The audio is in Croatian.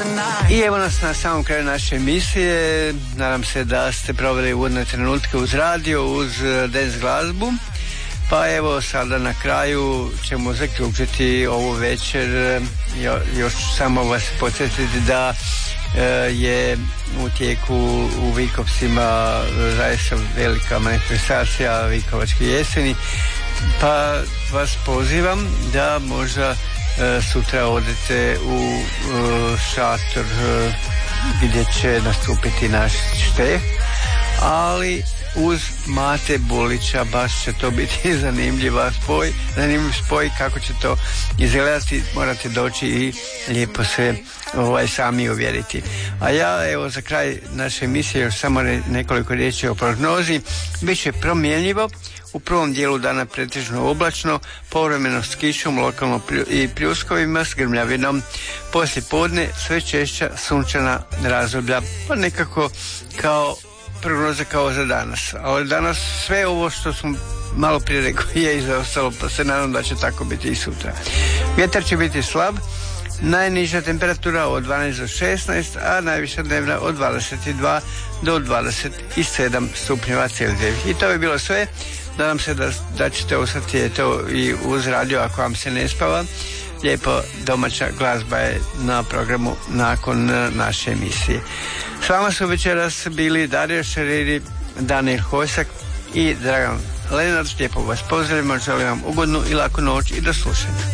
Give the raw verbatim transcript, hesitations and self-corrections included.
I evo nas na samom kraju naše emisije. Nadam se da ste proveli uvodne trenutke uz radio, uz dance glazbu. Pa evo sada na kraju ćemo zaključiti ovu večer. Jo, još samo vas podsjetiti da e, je u tijeku u Vinkovcima zaista velika manifestacija Vinkovačke jeseni. Pa vas pozivam da možda e, sutra odete u e, šator e, gdje će nastupiti naš Štef, ali uz Mate Bulića. Baš će to biti zanimljiva spoj, zanimljiv spoj. Kako će to izgledati morate doći i lijepo se ovaj, sami uvjeriti. A ja evo za kraj naše emisije još samo nekoliko riječi o prognozi. Biće promjenljivo, u prvom dijelu dana pretežno oblačno, povremeno s kišom, lokalno i pljuskovima, s grmljavinom. Poslije podne sve češća sunčana razdoblja, pa nekako kao prognoza kao za danas. Ali danas sve ovo što smo malo prije rekao je izostalo, pa se nadam da će tako biti i sutra. Vjetar će biti slab, najniža temperatura od dvanaest do šesnaest, a najviša dnevna od dvadeset dva do dvadeset sedam stupnjeva Celzija. I to bi bilo sve. Nadam se da, da ćete ostati to i uz radio ako vam se ne spava. Lijepo domaća glazba je na programu nakon naše emisije. S vama su večeras bili Dario Šeriri, Danijel Hojsak i Dragan Lenart. Lijepo vas pozdravimo, želim vam ugodnu i laku noć i do slušanja.